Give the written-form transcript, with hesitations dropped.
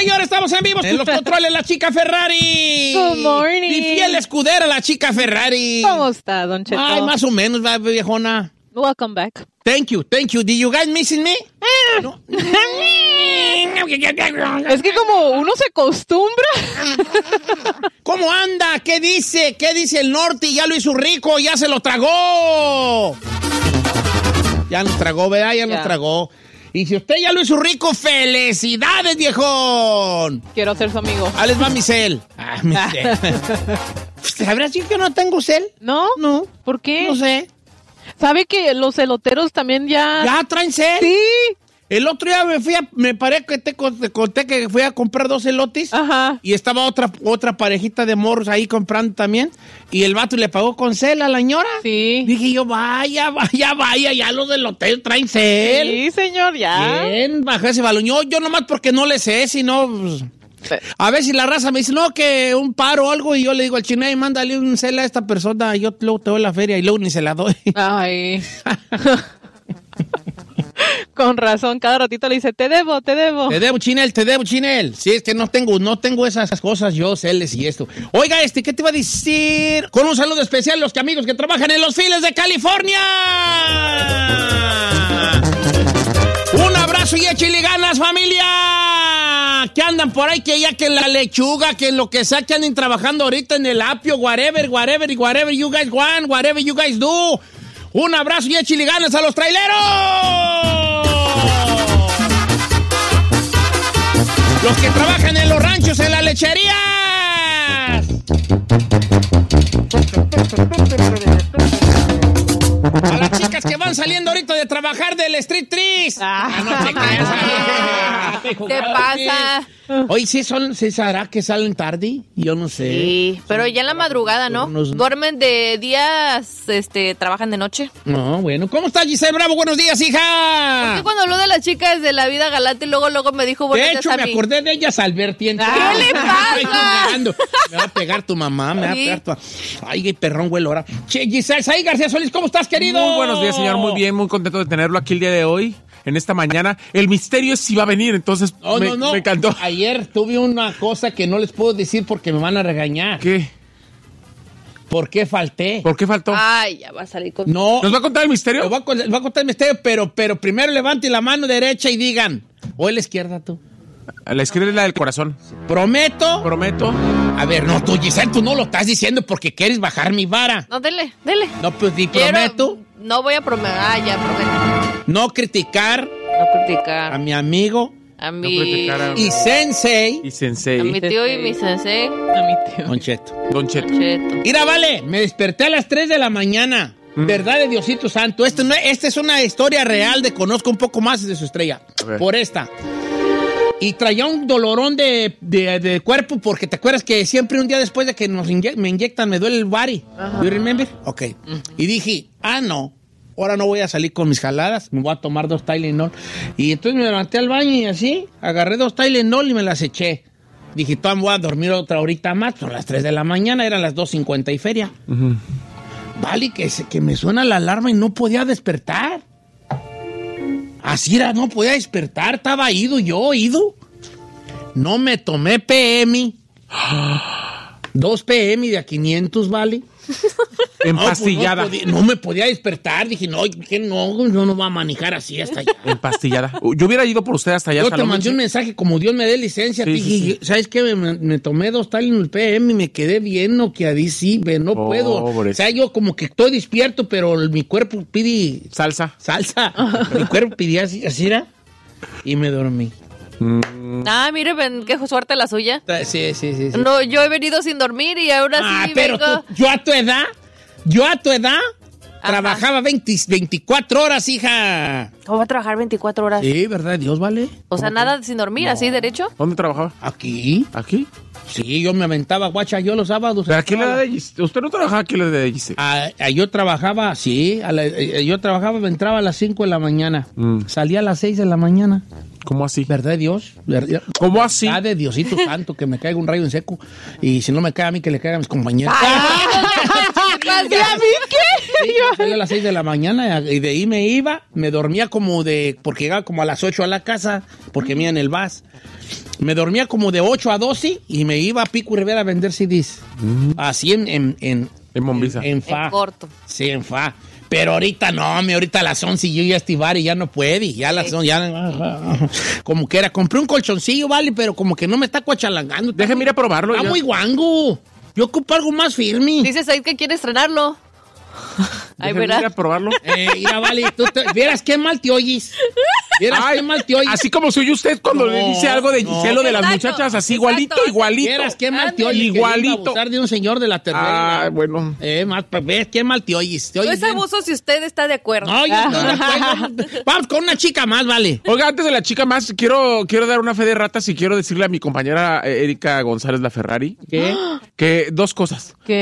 Señores, estamos en vivo en los controles, la chica Ferrari. Good morning. Mi fiel escudera, la chica Ferrari. ¿Cómo está, Don Cheto? Ay, más o menos, viejona. Welcome back. Thank you. Did you guys missing me? No. Es que como uno se acostumbra. ¿Cómo anda? ¿Qué dice? ¿Qué dice el norte? Ya lo hizo rico, ya se lo tragó. Ya nos tragó, ¿verdad? Ya nos tragó. Y si usted ya lo hizo rico, ¡felicidades, viejón! Quiero ser su amigo. Ah, les va mi cel. Ah, mi cel. ¿Sabrás que yo no tengo cel? ¿No? No. ¿Por qué? No sé. ¿Sabe que los eloteros también ya...? ¿Ya traen cel? Sí. El otro día me paré que te conté que fui a comprar 2 elotes. Ajá. Y estaba otra parejita de morros ahí comprando también. Y el vato le pagó con cel a la ñora. Sí. Dije yo, vaya, ya los elotes traen cel. Sí, señor, ya. Bien, bajé ese balón. Yo nomás porque no le sé, sino... Pues, a ver si la raza me dice, no, que un paro o algo, y yo le digo al chino, mándale un cel a esta persona, yo luego te doy la feria, y luego ni se la doy. Ay. Con razón, cada ratito le dice, te debo. Te debo, Chinel. Sí, es que no tengo esas cosas yo, celes y esto. Oiga, ¿qué te iba a decir? Con un saludo especial a los amigos que trabajan en los files de California. Un abrazo y échale ganas, familia. Que andan por ahí, que ya que en la lechuga, que en lo que sea, que anden trabajando ahorita en el apio, whatever you guys want, whatever you guys do. Un abrazo y échale ganas a los traileros. Los que trabajan en los ranchos, en las lecherías. A las chicas que van saliendo ahorita de trabajar del Street Trees. No te creas. ¿Qué pasa? Hoy sí ¿será que salen tarde? Yo no sé. Sí, pero ya en la madrugada, ¿no? Duermen de días, trabajan de noche. No, bueno. ¿Cómo estás, Giselle Bravo? Buenos días, hija. Porque cuando habló de las chicas de la vida galante, luego me dijo buenos días a mí. De hecho, me acordé de ellas al vertiente. ¿Qué le pasa? Me va a pegar tu mamá, me va a pegar tu... Ay, qué perrón, güey, ahora. Che, Giselle, Saí García Solís, ¿cómo estás, querido? Muy buenos días, señor. Muy bien, muy contento de tenerlo aquí el día de hoy. En esta mañana. El misterio es si va a venir, entonces me encantó. Ayer tuve una cosa que no les puedo decir porque me van a regañar. ¿Qué? ¿Por qué falté? ¿Por qué faltó? Ay, ya va a salir con... No. ¿Nos va a contar el misterio? Les voy a contar el misterio, pero primero levanten la mano derecha y digan, o la izquierda tú. A la izquierda es la del corazón. Prometo. A ver, no, tú, Giselle, tú no lo estás diciendo porque quieres bajar mi vara. No, dele. No, pues di prometo. No voy a prometer. Ya prometo. No criticar a mi amigo. A mi... No criticar a... Y sensei. A mi tío y mi sensei. A mi tío. Don Cheto. Mira, vale, me desperté a las 3 de la mañana. Verdad de Diosito Santo. Esta es una historia real de conozco un poco más de su estrella. Por esta. Y traía un dolorón de cuerpo porque te acuerdas que siempre un día después de que me inyectan me duele el body. ¿You remember? Ok. Y dije, no, ahora no voy a salir con mis jaladas, me voy a tomar 2 Tylenol. Y entonces me levanté al baño y así, agarré 2 Tylenol y me las eché. Dije, todavía voy a dormir otra horita más, son las 3 de la mañana, eran las 2:50 y feria. Vale, que me suena la alarma y no podía despertar. Así era, no podía despertar, estaba ido. No me tomé PM. 2 PM de a 500, ¿vale? Empastillada. No me podía despertar. Dije, no va a manejar así hasta allá. Empastillada. Yo hubiera ido por usted hasta allá. Yo te mandé un mensaje como Dios me dé licencia. Sí, dije, ¿sabes qué? Me tomé 2 Tylenol PM y me quedé bien noqueadísimo. No puedo. O sea, yo como que estoy despierto, pero mi cuerpo pide... Salsa. Mi cuerpo pedía así era. Y me dormí. Mire, qué suerte la suya. Sí. No, yo he venido sin dormir y ahora sí pero vengo... yo a tu edad, trabajaba 24 horas, hija. ¿Cómo va a trabajar 24 horas? Sí, ¿verdad? Dios, ¿vale? O sea, nada sin dormir, así derecho. ¿Dónde trabajaba? ¿Aquí? Sí, yo me aventaba guacha yo los sábados. ¿Pero aquí la de Giselle? ¿Usted no trabajaba aquí la de Giselle? Yo trabajaba, me entraba a las 5 de la mañana. Salía a las 6 de la mañana. ¿Cómo así? ¿Verdad de Dios? ¿Cómo así? ¿Verdad de Diosito Santo? Que me caiga un rayo en seco. Y si no me cae a mí, que le caiga a mis compañeros. ¿A mí qué? Sí, salía a las 6 de la mañana y de ahí me dormía porque llegaba como a las 8 a la casa, porque me iba en el bus. Me dormía como de 8 a 12 y me iba a Pico Rivera a vender CDs. Así en Mombiza. En fa. En corto. Sí, en fa. Pero ahorita no, ahorita a las 11 yo ya estivar y ya no puede. Ya a las 11, ya. Como que era. Compré un colchoncillo, vale, pero como que no me está cuachalangando. Déjeme ir a probarlo. Está muy guango. Yo ocupo algo más firme. Dices ahí que quiere estrenarlo. Ay, Déjeme ir a ¿verdad? probarlo. Mira, vale, vieras qué mal te oyes. Vieras qué mal te oyes. Así como soy usted cuando le dice algo de Giselle o de las Exacto, muchachas, así exacto. igualito. Vieras qué mal te oyes. Igualito. Abusar de un señor de la tercera. Ah, bueno. Ves qué mal te oyes. Te No oyes es bien. abuso si usted está de acuerdo. No, yo estoy de acuerdo. Vamos con una chica más, vale. Oiga, antes de la chica más, quiero dar una fe de ratas y quiero decirle a mi compañera Erika González La Ferrari ¿Qué? que dos cosas. ¿Qué?